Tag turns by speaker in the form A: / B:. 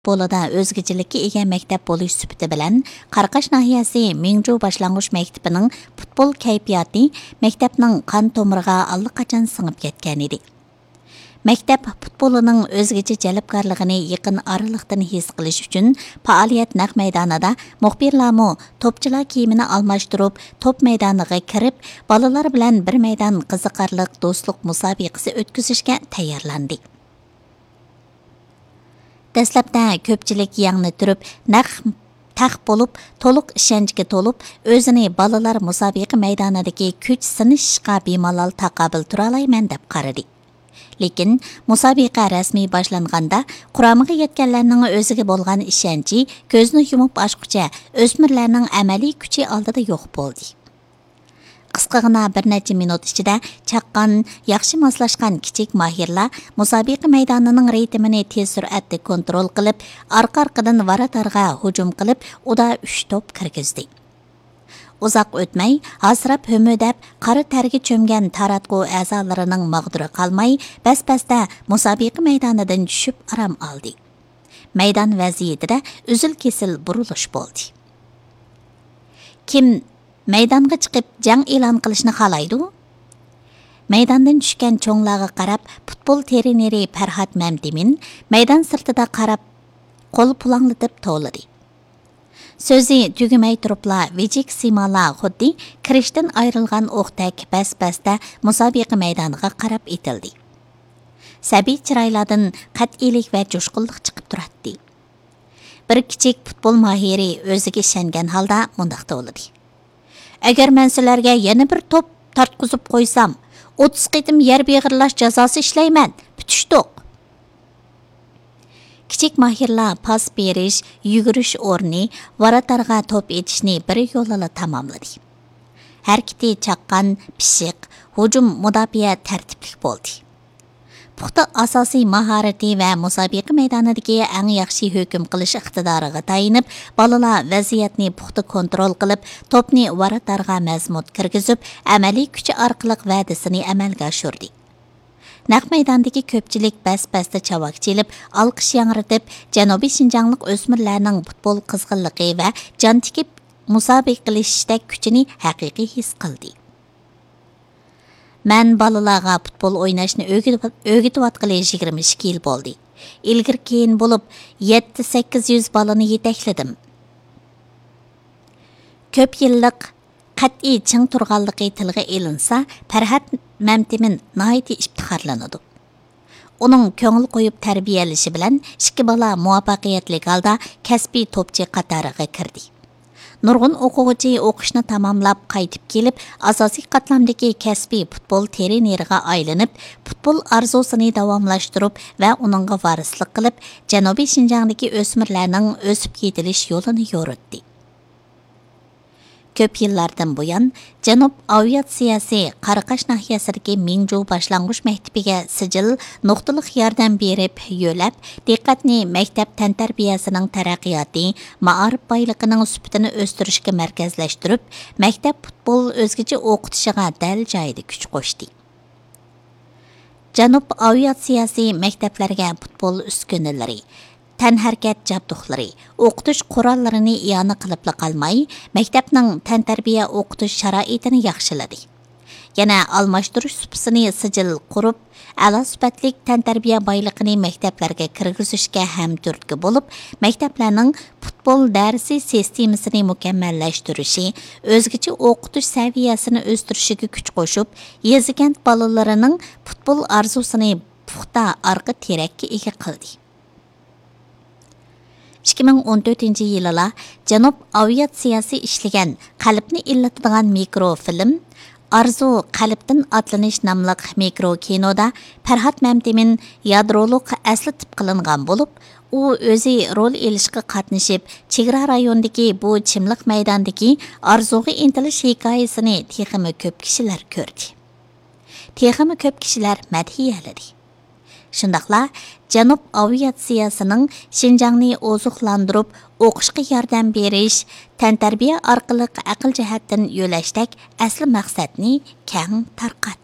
A: futbolida o'zgachilikka ega maktab bo'lish sifati bilan Qaraqash nahiyasi Mingju boshlang'ich maktabining futbol kayfiyati maktabning qon tomiriga allaqachon singib ketgan edi. Maktab futbolining o'zgacha jalbkorligini yaqin oraliqdan his qilish uchun faoliyat naq maydonida muxbirlarmo to'pchilar kiyimini almashtirib, to'p maydoniga kirib, bolalar bilan bir maydon qiziqarli do'stlik musobaqasi o'tkazishga tayyorlandi. Dastlabda ko'pchilik yangni turib, naq taq bo'lib, to'liq ishonchga to'lib, o'zini bolalar musobaqa maydonidagi kuch sinishga bemalol taqobil tura olmayman deb qaradi. Lekin musobaqa rasmiy boshlanganda quramiga yetganlarning o'ziga bo'lgan ishonchi ko'zni yumib ochguncha o'smirlarning amaliy kuchi oldida yo'q bo'ldi. Qisqagina bir necha minut ichida chaqqan, yaxshi moslashgan kichik mahirlar musobaqa maydonining ritmini tez sur'atda kontrol qilib, orqa-orqadan varatarga hujum qilib, uda 3 to'p kirgizdi. Uzoq o'tmay, hasrab hömödab, qora targa cho'mgan taratqu a'zolarining mag'duri qolmay, bas-basda musobaqa maydonidan tushib aram oldi. Maydon vaziyatida uzil-kesil burilish bo'ldi. Kim maydonga chiqib jang e'lon qilishni xohlaydi? Maydondan tushgan cho'nglarga qarab, futbol treneri Farhod Mamtimin maydon sirtida qarab, qo'l pulanglatib to'ladi. So'zi tugimay turibla vijik simala xuddi kirishdan ayrilgan o'qdak bas-basda musobaqa maydoniga qarab etildi. Sabiy chiroylardan qat'iylik va jo'shqinlik chiqib turadi. Bir kichik futbol mahiri o'ziga ishongan holda mundaq to'ladi. Agar men sizlarga yana bir to'p tartqizib qo'ysam, 30 qitim yer beg'irlash jazosi ishlayman. Bitishdiq. Kichik mahirlar pas berish, yugurish o'rni, varatarga to'p etishni bir yo'lala tamomladi. Harakati chaqqan, pishiq, hujum mudofaa tartibli bo'ldi. Puxta asosiy mahorati va musobaqa maydonidagi eng yaxshi hukm qilish iqtidoriga tayinib, bolalar vaziyatni puxta kontrol qilib, to'pni varatarga mazmut kirgizib, amaliy kuchi orqali va'dasini amalga oshirdi. Naq maydondagi ko'pchilik bas-basda chavak chelib, alqish yangritib, Janubiy Shinjonglik o'smirlarning futbol qizg'inligi va jon tikib musobaqa qilishda kuchini haqiqiy his qildi. Men bolalarga futbol o'ynashni o'rgatayotgani 22 yil bo'ldi. Ilgir keyin bo'lib 7-800 bolani yetakladim. Ko'p yillik qat'iy ching turganligi tilga elinsa, Farhod Mamtimin nihoyatda iftixorlanadi. Uning ko'ngil qo'yib tarbiyalashi bilan 2 bola muvaffaqiyatli holda kasbiy to'pchi qatoriga kirdi. Nurg'un o'quvchi o'qishni tamomlab qaytib kelib, asosiy qatlamdagi kasbiy futbol treneriga aylanib, futbol orzusini davomlashtirib va uningga varislik qilib, Janubiy Shinjongdagi o'smirlarning o'sib yetilish yo'lini yo'ritdi. Ko'p yillardan buyon Janub aviatsiyasi Qaraqash nahiyasidagi Mingju boshlang'ich maktabiga sijil nuqtaliq yordam berib, yo'lab, diqqatni maktab tantarbiyasining taraqqiyoti, ma'arif boyligining sifatini o'stirishga markazlashtirib, maktab futbol o'zgacha o'qitishiga dal joyida kuch qo'shdi. Janub aviatsiyasi maktablarga futbol uskunalari, tanharakat jabduqlari, o'qitish qurollarini iyona qilib qolmay, maktabning tantarbiya o'qitish sharoitini yaxshiladi. Yana almashtirish supasini sijil qurib, a'lo sifatli tantarbiya boyligini maktablarga kirgizishga ham turtki bo'lib, maktablarning futbol darsi sistemasini mukammallashtirishi, o'zgacha o'qitish saviyasini o'stirishiga kuch qo'shib, yezikant bolalarining futbol orzusini puxta orqa terakka ega qildi. 2014-yilda Janub aviatsiyasi ishlagan qalbni illatadigan mikrofilm Arzu qalbdan atlanish nomli mikrokinoda Farhod Mamtimin yadroliq asli tip qilingan bo'lib, u o'zi rol elishga qatnashib, chegara rayonidagi bu chimliq maydondagi arzuga intilish hikoyasini texmi ko'p kishilar ko'rdi. Texmi ko'p kishilar madhiyaladi. Shundaqla Janub aviatsiyasining Shinjongni ozuqlantirib, o'qishga yordam berish, tantarbiya orqali aql jihatdan yo'lashdak asli maqsadni keng tarqatdi.